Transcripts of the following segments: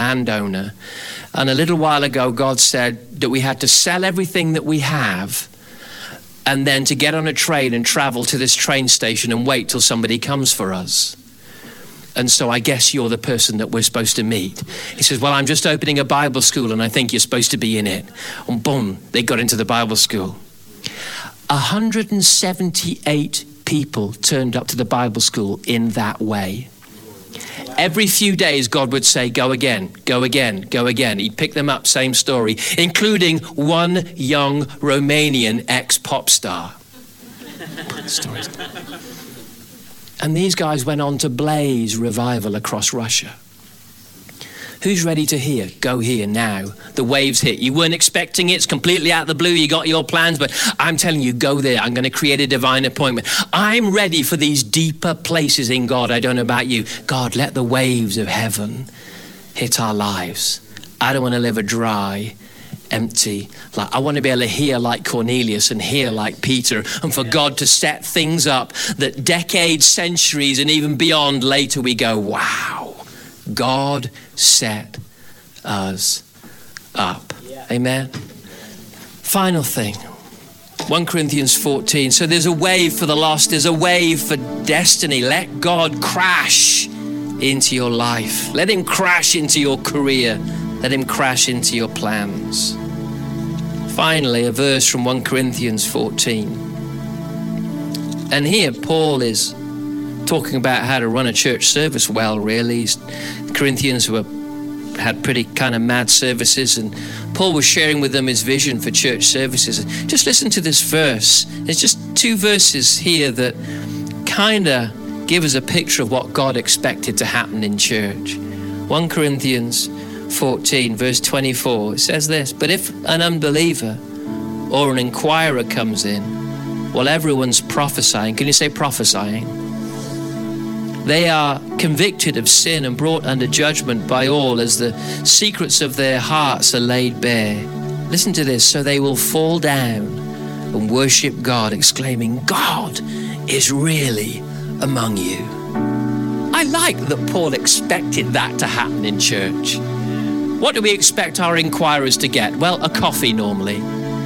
landowner. And a little while ago, God said that we had to sell everything that we have and then to get on a train and travel to this train station and wait till somebody comes for us. And so I guess you're the person that we're supposed to meet. He says, well, I'm just opening a Bible school and I think you're supposed to be in it. And boom, they got into the Bible school. 178 people turned up to the Bible school in that way. Every few days, God would say, go again, go again, go again. He'd pick them up, same story, including one young Romanian ex-pop star. And these guys went on to blaze revival across Russia. Who's ready to hear? Go here now. The waves hit. You weren't expecting it. It's completely out of the blue. You got your plans, but I'm telling you, go there. I'm going to create a divine appointment. I'm ready for these deeper places in God. I don't know about you. God, let the waves of heaven hit our lives. I don't want to live a dry, empty life. I want to be able to hear like Cornelius and hear like Peter, and for God to set things up that decades, centuries, and even beyond later we go, wow. God set us up. Yeah. Amen. Final thing, 1 Corinthians 14. So there's a wave for the lost. There's a wave for destiny. Let God crash into your life. Let him crash into your career. Let him crash into your plans. Finally, a verse from 1 Corinthians 14. And here Paul is talking about how to run a church service well, really. Corinthians had pretty kind of mad services, and Paul was sharing with them his vision for church services. Just listen to this verse. There's just two verses here that kind of give us a picture of what God expected to happen in church. 1 Corinthians 14, verse 24, it says this, but if an unbeliever or an inquirer comes in, while everyone's prophesying, can you say prophesying? They are convicted of sin and brought under judgment by all as the secrets of their hearts are laid bare. Listen to this. So they will fall down and worship God, exclaiming, God is really among you. I like that Paul expected that to happen in church. What do we expect our inquirers to get? Well, a coffee normally.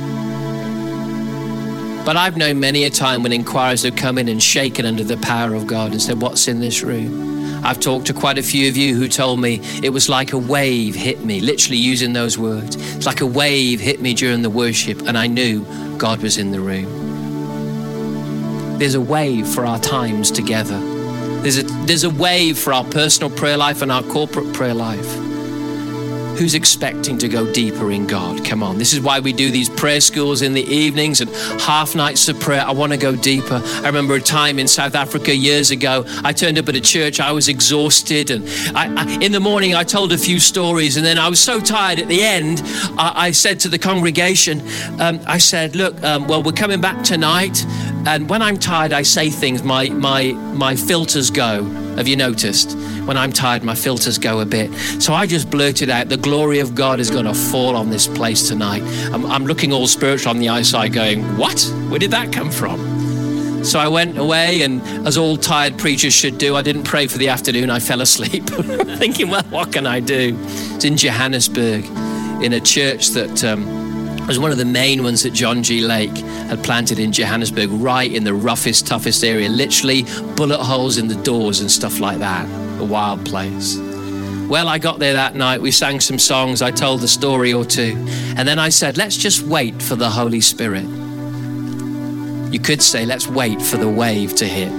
But I've known many a time when inquirers have come in and shaken under the power of God and said, what's in this room? I've talked to quite a few of you who told me it was like a wave hit me, literally using those words. It's like a wave hit me during the worship, and I knew God was in the room. There's a wave for our times together. There's a wave for our personal prayer life and our corporate prayer life. Who's expecting to go deeper in God? Come on. This is why we do these prayer schools in the evenings and half nights of prayer. I want to go deeper. I remember a time in South Africa years ago. I turned up at a church. I was exhausted. And in the morning, I told a few stories. And then I was so tired at the end, I said to the congregation, I said, look, well, we're coming back tonight. And when I'm tired, I say things, my filters go. Have you noticed? When I'm tired, my filters go a bit. So I just blurted out, the glory of God is going to fall on this place tonight. I'm looking all spiritual on the outside going, what? Where did that come from? So I went away, and as all tired preachers should do, I didn't pray for the afternoon. I fell asleep thinking, well, what can I do? It's in Johannesburg, in a church that was one of the main ones that John G. Lake had planted in Johannesburg, right in the roughest, toughest area, literally bullet holes in the doors and stuff like that. A wild place. Well, I got there that night. We sang some songs. I told a story or two. And then I said, let's just wait for the Holy Spirit. You could say, let's wait for the wave to hit.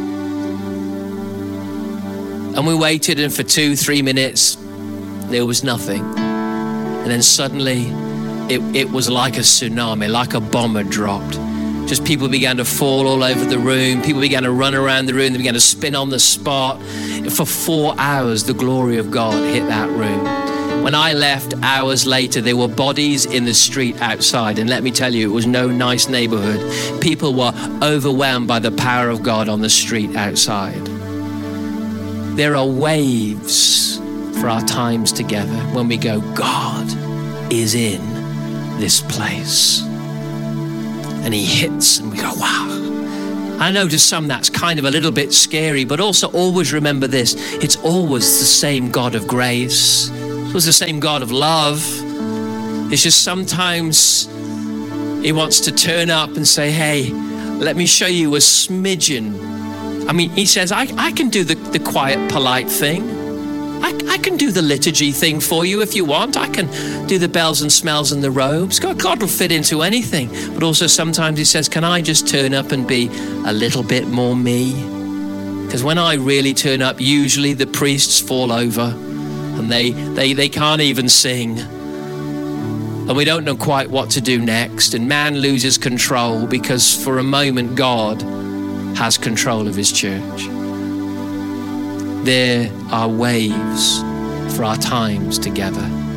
And we waited, and for 2-3 minutes, there was nothing. And then suddenly, it was like a tsunami, like a bomb had dropped. Just people began to fall all over the room. People began to run around the room. They began to spin on the spot. For 4 hours, the glory of God hit that room. When I left hours later, there were bodies in the street outside. And let me tell you, it was no nice neighborhood. People were overwhelmed by the power of God on the street outside. There are waves for our times together when we go, God is in this place. And he hits and we go, wow. I know to some that's kind of a little bit scary, but also always remember this. It's always the same God of grace, was the same God of love. It's just sometimes he wants to turn up and say, hey, let me show you a smidgen. I mean, he says, I can do the quiet, polite thing. I can do the liturgy thing for you if you want. I can do the bells and smells and the robes. God will fit into anything. But also sometimes he says, can I just turn up and be a little bit more me? Because when I really turn up, usually the priests fall over and they can't even sing. And we don't know quite what to do next. And man loses control because for a moment God has control of his church. There are waves for our times together.